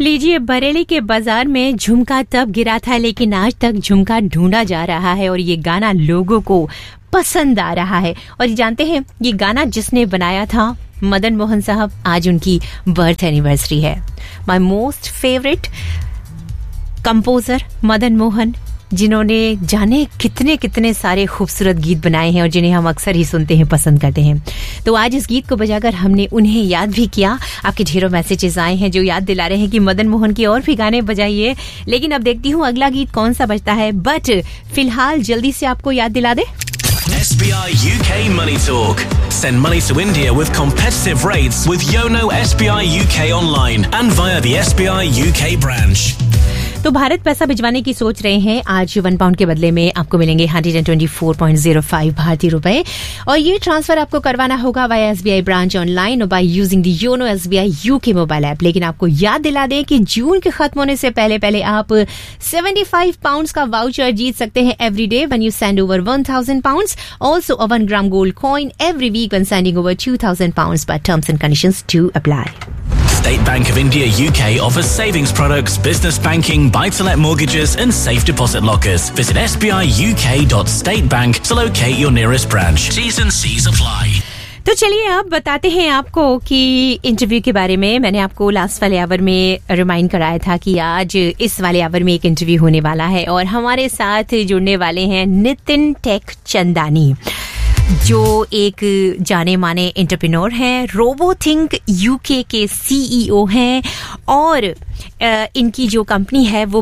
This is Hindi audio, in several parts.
लीजिए, बरेली के बाजार में झुमका तब गिरा था, लेकिन आज तक झुमका ढूंढा जा रहा है और ये गाना लोगों को पसंद आ रहा है। और जानते हैं, ये गाना जिसने बनाया था मदन मोहन साहब, आज उनकी बर्थ एनिवर्सरी है। My most favourite composer Madan Mohan, जिन्होंने जाने कितने कितने सारे खूबसूरत गीत बनाए हैं और जिन्हें हम अक्सर ही सुनते हैं, पसंद करते हैं। तो आज इस गीत को बजाकर हमने उन्हें याद भी किया। आपके ढेरों मैसेजेस आए हैं जो याद दिला रहे हैं कि मदन मोहन के और भी गाने बजाइए, लेकिन अब देखती हूँ अगला गीत कौन सा बजता है। बट फिलहाल जल्दी से आपको याद दिला दे SBI UK Money Talk. Send money to India with competitive rates with Yono SBI UK online and via the SBI UK branch. तो भारत पैसा भिजवाने की सोच रहे हैं। आज 1 पाउंड के बदले में आपको मिलेंगे 124.05 भारतीय रुपए, और ये ट्रांसफर आपको करवाना होगा वाया SBI ब्रांच ऑनलाइन और by using the YONO SBI UK mobile app. लेकिन आपको याद दिला दें कि जून के खत्म होने से पहले आप 75 पाउंड का वाउचर जीत सकते हैं every day when you send over 1000 pound. Also a 1 gram gold coin every week when sending over 2000 pound, but terms and conditions to apply. State Bank of India UK offers savings products, business banking, buy-to-let mortgages and safe deposit lockers. Visit sbiuk.statebank to locate your nearest branch. T's and C's apply. तो चलिए अब बताते हैं आपको कि इंटरव्यू के बारे में। मैंने आपको लास्ट वाले आवर में रिमाइंड कराया था कि आज इस वाले आवर में एक इंटरव्यू होने वाला है और हमारे साथ जुड़ने वाले हैं नितिन टेक चंदानी, जो एक जाने माने एंटरप्रेन्योर हैं, रोबोथिंक यूके के सीईओ हैं और इनकी जो कंपनी है वो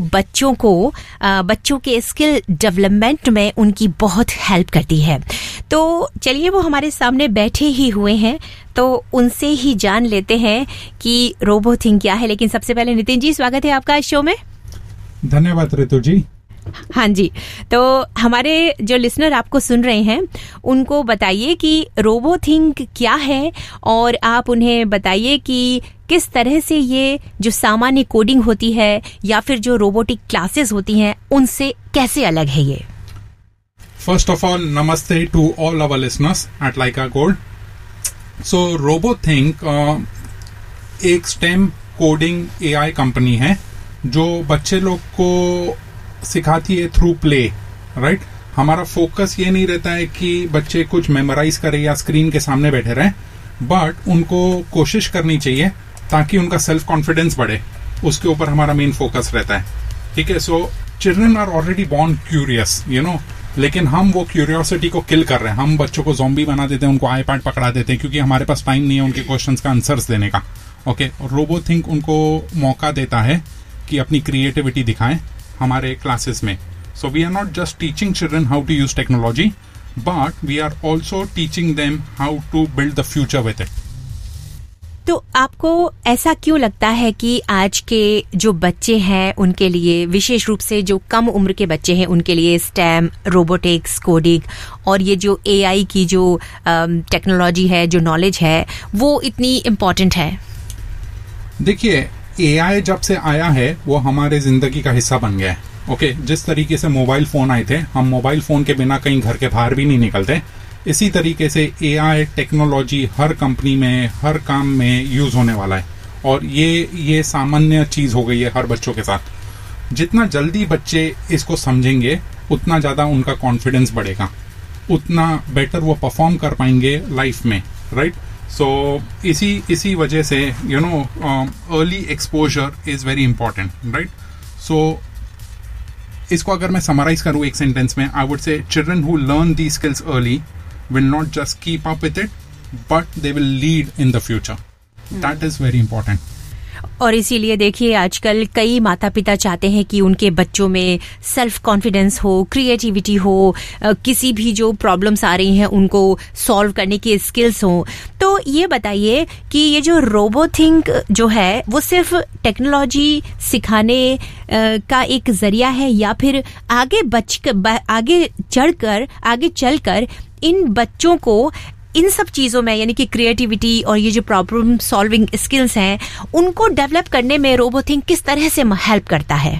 बच्चों के स्किल डेवलपमेंट में उनकी बहुत हेल्प करती है। तो चलिए, वो हमारे सामने बैठे ही हुए हैं, तो उनसे ही जान लेते हैं कि रोबोथिंक क्या है। लेकिन सबसे पहले नितिन जी, स्वागत है आपका इस शो में। धन्यवाद ऋतु जी। हाँ जी, तो हमारे जो लिसनर आपको सुन रहे हैं उनको बताइए कि रोबोथिंक क्या है, और आप उन्हें बताइए कि किस तरह से ये जो सामान्य कोडिंग होती है या फिर जो रोबोटिक क्लासेस होती हैं उनसे कैसे अलग है ये। फर्स्ट ऑफ ऑल, नमस्ते to all our listeners eight Lyca gold. सो रोबोथिंक एक स्टेम कोडिंग एआई कंपनी है जो बच्चे लोग को सिखाती है थ्रू प्ले, राइट। हमारा फोकस ये नहीं रहता है कि बच्चे कुछ मेमोराइज करें या स्क्रीन के सामने बैठे रहें, बट उनको कोशिश करनी चाहिए ताकि उनका सेल्फ कॉन्फिडेंस बढ़े। उसके ऊपर हमारा मेन फोकस रहता है, ठीक है। So children are already born curious, लेकिन हम वो क्यूरियोसिटी को किल कर रहे हैं। हम बच्चों को ज़ॉम्बी बना देते हैं, उनको आईपैड पकड़ा देते हैं क्योंकि हमारे पास टाइम नहीं है उनके क्वेश्चंस का आंसर्स देने का। ओके, रोबोथिंक उनको मौका देता है कि अपनी क्रिएटिविटी दिखाएं हमारे क्लासेस में। So we are not just teaching children how to use technology, but we are also teaching them how to build the future with it. तो आपको ऐसा क्यों लगता है कि आज के जो बच्चे हैं उनके लिए, विशेष रूप से जो कम उम्र के बच्चे हैं उनके लिए स्टेम, रोबोटिक्स, कोडिंग और ये जो एआई की जो टेक्नोलॉजी है, जो नॉलेज है, वो इतनी इम्पोर्टेंट है? देखिए, एआई जब से आया है वो हमारे जिंदगी का हिस्सा बन गया है। ओके, जिस तरीके से मोबाइल फोन आए थे, हम मोबाइल फोन के बिना कहीं घर के बाहर भी नहीं निकलते, इसी तरीके से एआई टेक्नोलॉजी हर कंपनी में, हर काम में यूज होने वाला है और ये सामान्य चीज हो गई है हर बच्चों के साथ। जितना जल्दी बच्चे इसको समझेंगे उतना ज्यादा उनका कॉन्फिडेंस बढ़ेगा, उतना बेटर वो परफॉर्म कर पाएंगे लाइफ में, राइट। सो इसी वजह से early exposure is very important, right. सो इसको अगर मैं समराइज करूं एक सेंटेंस में, I would say children who learn the skills early will not just keep up with it, but they will lead in the future. That is very important. और इसीलिए देखिए, आजकल कई माता पिता चाहते हैं कि उनके बच्चों में सेल्फ कॉन्फिडेंस हो, क्रिएटिविटी हो, किसी भी जो प्रॉब्लम्स आ रही हैं उनको सॉल्व करने की स्किल्स हो। तो ये बताइए कि ये जो रोबोथिंक जो है वो सिर्फ टेक्नोलॉजी सिखाने का एक जरिया है या फिर आगे चलकर इन बच्चों को इन सब चीजों में, यानी कि क्रिएटिविटी और ये जो प्रॉब्लम सॉल्विंग स्किल्स हैं, उनको डेवलप करने में रोबोथिंक किस तरह से हेल्प करता है?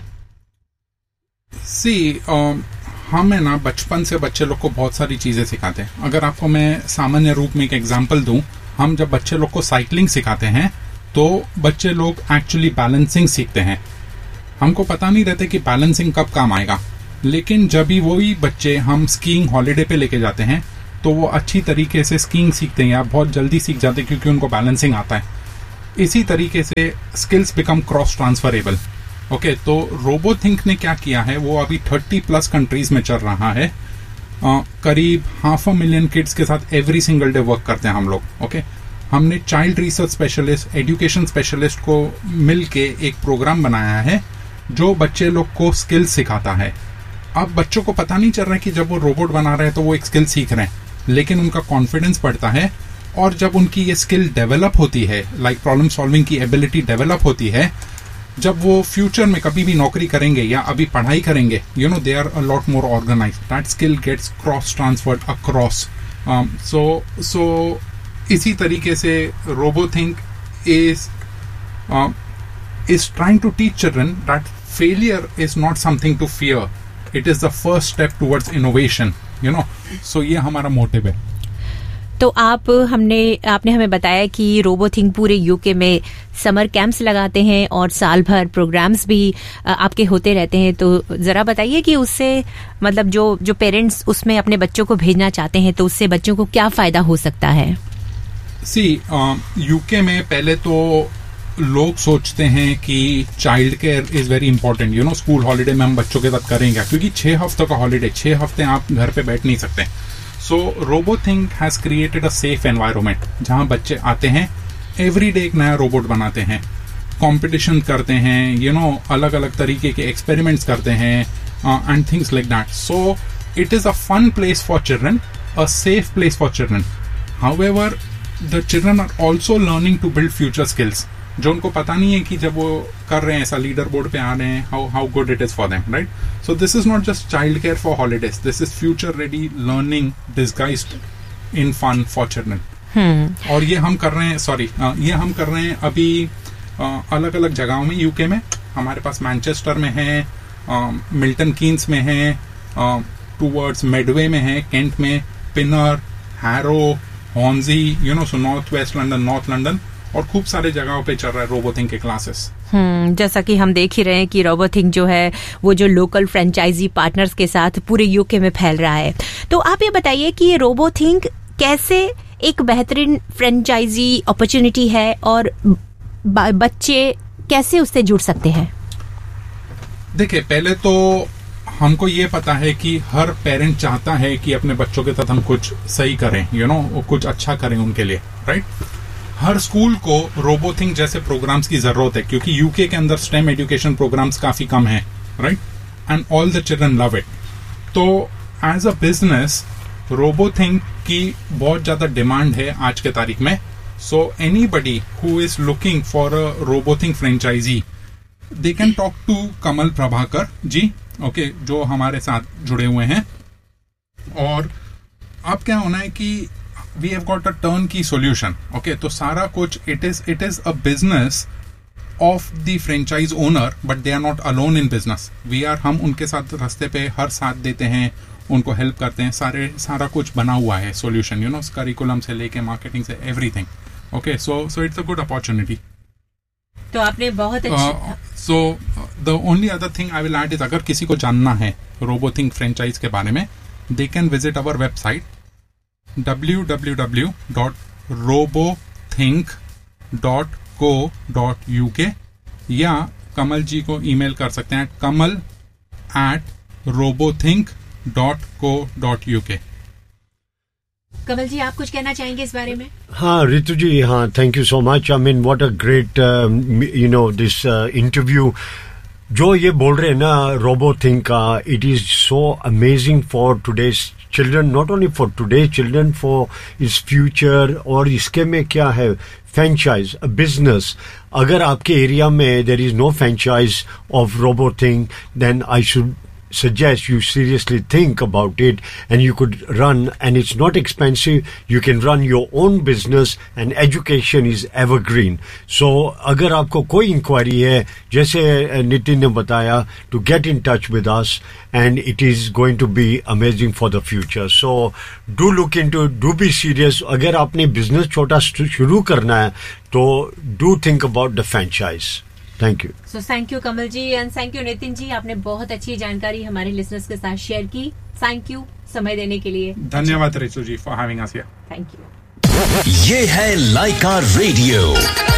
हम है ना, बचपन से बच्चे लोग को बहुत सारी चीजें सिखाते हैं। अगर आपको मैं सामान्य रूप में एक एग्जांपल दूं, हम जब बच्चे लोग को साइकिलिंग सिखाते हैं तो बच्चे लोग एक्चुअली बैलेंसिंग सीखते हैं. हमको पता नहीं रहता कि बैलेंसिंग कब काम आएगा, लेकिन जब भी वही बच्चे हम स्कीइंग हॉलीडे पे लेके जाते हैं तो वो अच्छी तरीके से स्कीइंग सीखते हैं या बहुत जल्दी सीख जाते हैं क्योंकि उनको बैलेंसिंग आता है. इसी तरीके से skills become cross transferable. Okay, तो रोबोथिंक ने क्या किया है, वो अभी 30+ कंट्रीज में चल रहा है. करीब 500,000 किड्स के साथ एवरी सिंगल डे वर्क करते हैं हम लोग. ओके, हमने child research specialist, education specialist को मिलके एक प्रोग्राम बनाया है जो बच्चे लोग को स्किल्स सिखाता है. अब बच्चों को पता नहीं चल रहा है कि जब वो रोबोट बना रहे हैं तो वो एक स्किल सीख रहे हैं, लेकिन उनका कॉन्फिडेंस बढ़ता है. और जब उनकी ये स्किल डेवलप होती है, लाइक प्रॉब्लम सॉल्विंग की एबिलिटी डेवलप होती है, जब वो फ्यूचर में कभी भी नौकरी करेंगे या अभी पढ़ाई करेंगे, they are a lot more organised. That skill gets cross transferred across. सो इसी तरीके से रोबोथिंक is trying to teach children that failure is not something to fear. It is the first step towards innovation. So ये हमारा मोटिव है. तो आपने हमें बताया कि रोबोथिंक पूरे यूके में समर कैंप्स लगाते हैं और साल भर प्रोग्राम्स भी आपके होते रहते हैं. तो जरा बताइए कि उससे मतलब जो पेरेंट्स उसमें अपने बच्चों को भेजना चाहते हैं तो उससे बच्चों को क्या फायदा हो सकता है. यूके में पहले तो लोग सोचते हैं कि child care is very important. School holiday में हम बच्चों के साथ करेंगे क्योंकि 6 हफ्तों का हॉलीडे, 6 हफ्ते आप घर पे बैठ नहीं सकते. सो रोबोथिंक has created a safe environment जहां बच्चे आते हैं, एवरी डे एक नया रोबोट बनाते हैं, कॉम्पिटिशन करते हैं, अलग अलग तरीके के एक्सपेरिमेंट्स करते हैं and things like that. So it is a fun place for children, a safe place for children. However the children are also learning to build future skills जो उनको पता नहीं है कि जब वो कर रहे हैं, ऐसा लीडर बोर्ड पे आ रहे हैं, how good it is for them, right. So this is not just child care for holidays, this is future ready learning disguised in fun for children. और ये हम कर रहे हैं अभी अलग अलग जगहों में यूके में. हमारे पास मैनचेस्टर में है, मिल्टन कीन्स में है, टूवर्ड्स मेडवे में है, केंट में, पिनर, harrow, हॉर्नजी, so north west London, north London, और खूब सारे जगहों पे चल रहा है रोबोथिंक के क्लासेस. जैसा कि हम देख ही रहे हैं कि रोबोथिंक जो है वो जो लोकल फ्रेंचाइजी पार्टनर्स के साथ पूरे यूके में फैल रहा है. तो आप ये बताइए कि रोबोथिंक कैसे एक बेहतरीन फ्रेंचाइजी अपॉर्चुनिटी है और बच्चे कैसे उससे जुड़ सकते हैं. देखिए, पहले तो हमको ये पता है कि हर पेरेंट चाहता है कि अपने बच्चों के साथ हम कुछ सही करें, कुछ अच्छा करें उनके लिए, राइट. हर स्कूल को रोबोथिंक जैसे प्रोग्राम्स की जरूरत है क्योंकि यूके के अंदर स्टेम एजुकेशन प्रोग्राम्स काफी कम है, right, and all the children love it. तो एज अ बिजनेस रोबोथिंक की बहुत ज्यादा डिमांड है आज के तारीख में. So anybody who is looking for a रोबोथिंक franchise, they can talk to Kamal Prabhakar ji, okay, जो हमारे साथ जुड़े हुए हैं. और अब क्या होना है कि we have got a turnkey solution. Okay, तो सारा कुछ it is a business of the franchise owner, but they are not alone in business. हम उनके साथ रास्ते पे हर साथ देते हैं, उनको हेल्प करते हैं. सारा कुछ बना हुआ है सोल्यूशन, करिकुलम से लेके मार्केटिंग से everything. Okay, so it's a good opportunity. तो आपने बहुत अच्छा. So the only other thing I will add is, अगर किसी को जानना है रोबोथिंक फ्रेंचाइज के बारे में, they can visit our website www.robothink.co.uk या कमल जी को ईमेल कर सकते हैं kamal@robothink.co.uk. कमल जी, आप कुछ कहना चाहेंगे इस बारे में? हाँ रितु जी, हाँ, thank you so much. I mean what a great this interview. जो ये बोल रहे हैं ना रोबोथिंक का, it is so amazing for today's children, not only for today children, for its future. और इसके में क्या है, फ्रेंचाइज, बिजनेस. अगर आपके एरिया में there is no franchise of रोबोथिंक, then I should suggest you seriously think about it, and you could run, and it's not expensive. You can run your own business, and education is evergreen. So अगर आपको कोई इंक्वायरी है, जैसे नितिन ने बताया, to get in touch with us, and it is going to be amazing for the future. So do look into it, do be serious. अगर आपने बिजनेस छोटा शुरू करना है तो do think about the franchise. Thank you. So thank you Kamal ji and thank you Nitin ji. आपने बहुत अच्छी जानकारी हमारे लिसनर्स के साथ शेयर की. थैंक यू समय देने के लिए. धन्यवाद रितु जी for having us here. Thank you. ये है लाइका रेडियो.